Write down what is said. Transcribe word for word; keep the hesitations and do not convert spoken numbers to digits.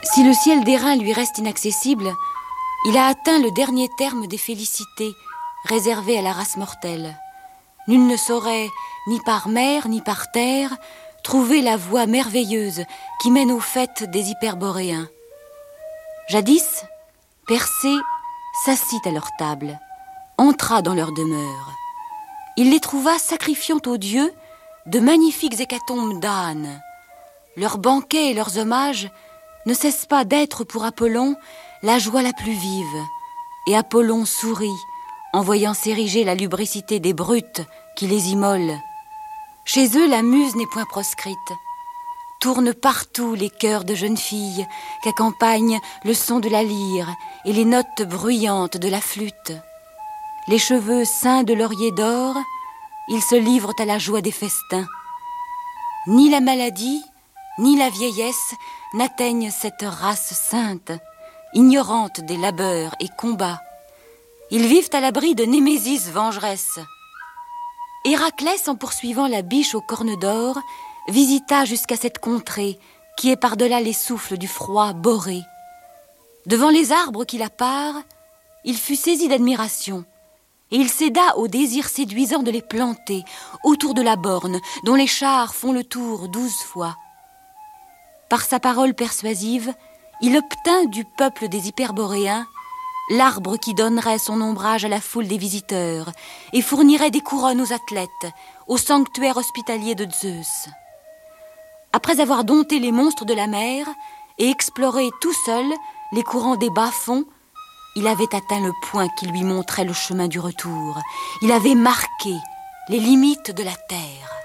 Si le ciel d'airain lui reste inaccessible, il a atteint le dernier terme des félicités réservées à la race mortelle. Nul ne saurait, ni par mer, ni par terre, trouver la voie merveilleuse qui mène aux fêtes des Hyperboréens. Jadis, Persée s'assit à leur table, entra dans leur demeure. Il les trouva sacrifiant aux dieux de magnifiques hécatombes d'ânes. Leurs banquets et leurs hommages ne cessent pas d'être pour Apollon la joie la plus vive. Et Apollon sourit en voyant s'ériger la lubricité des brutes qui les immolent. Chez eux, la muse n'est point proscrite. Tournent partout les chœurs de jeunes filles qu'accompagne le son de la lyre et les notes bruyantes de la flûte. Les cheveux ceints de lauriers d'or, ils se livrent à la joie des festins. Ni la maladie, ni la vieillesse n'atteignent cette race sainte, ignorante des labeurs et combats. Ils vivent à l'abri de Némésis vengeresse. Héraclès, en poursuivant la biche aux cornes d'or, visita jusqu'à cette contrée qui est par-delà les souffles du froid Borée. Devant les arbres qui la parent, il fut saisi d'admiration et il céda au désir séduisant de les planter autour de la borne dont les chars font le tour douze fois. Par sa parole persuasive, il obtint du peuple des Hyperboréens l'arbre qui donnerait son ombrage à la foule des visiteurs et fournirait des couronnes aux athlètes, au sanctuaire hospitalier de Zeus. Après avoir dompté les monstres de la mer et exploré tout seul les courants des bas-fonds, il avait atteint le point qui lui montrait le chemin du retour. Il avait marqué les limites de la terre.